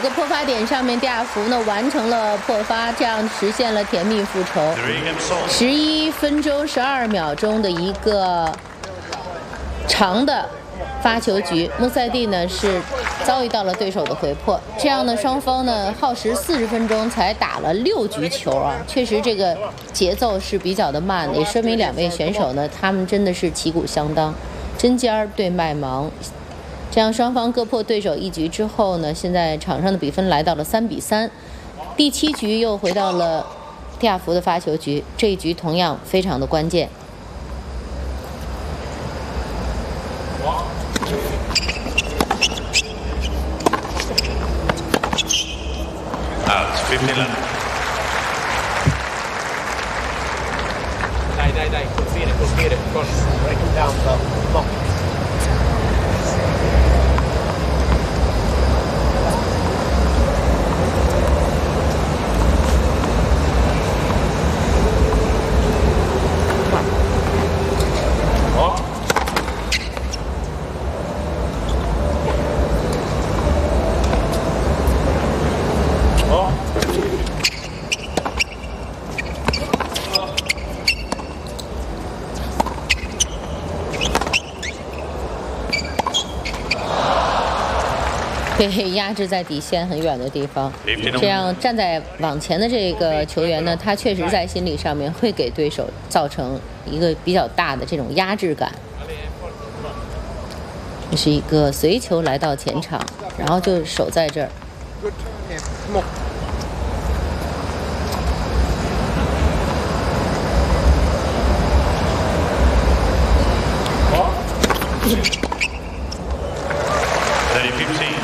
个破发点上面，蒂亚福呢完成了破发，这样实现了甜蜜复仇。11分钟12秒钟的一个长的发球局，穆塞蒂呢是遭遇到了对手的回破，这样呢双方呢耗时40分钟才打了6局球啊，确实这个节奏是比较的慢，也说明两位选手呢他们真的是旗鼓相当，针尖对麦芒。这样双方各破对手1局之后呢，现在场上的比分来到了3比3。第7局又回到了蒂亚福的发球局，这一局同样非常的关键。 Dai, colpire, forza, break him down, block. 被压制在底线很远的地方，这样站在网前的这个球员呢，他确实在心理上面会给对手造成一个比较大的这种压制感。这是一个随球来到前场，然后就守在这儿。 30-15.